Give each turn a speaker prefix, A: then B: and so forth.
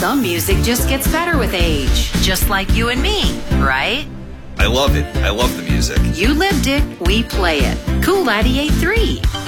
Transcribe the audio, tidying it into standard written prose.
A: Some music just gets better with age, just like you and me, right?
B: I love it. I love the music.
A: You lived it, we play it. Cool 98.3.